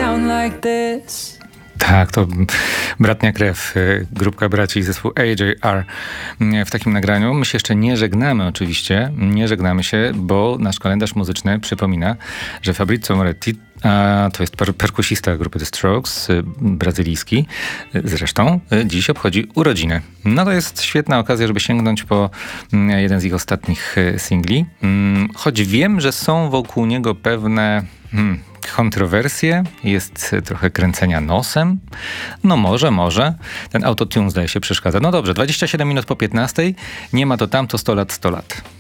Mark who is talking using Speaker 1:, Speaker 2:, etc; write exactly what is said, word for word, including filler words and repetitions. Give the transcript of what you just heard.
Speaker 1: down like this.
Speaker 2: Tak, to Bratnia Krew, grupka braci, zespół A J R w takim nagraniu. My się jeszcze nie żegnamy oczywiście, nie żegnamy się, bo nasz kalendarz muzyczny przypomina, że Fabrizio Moretti, a to jest per- perkusista grupy The Strokes, brazylijski zresztą, dziś obchodzi urodziny. No to jest świetna okazja, żeby sięgnąć po jeden z ich ostatnich singli. Choć wiem, że są wokół niego pewne hmm, kontrowersje, jest trochę kręcenia nosem. No może, może. Ten autotune zdaje się przeszkadza. No dobrze, dwadzieścia siedem minut po piętnastej. Nie ma to tamto sto lat, sto lat.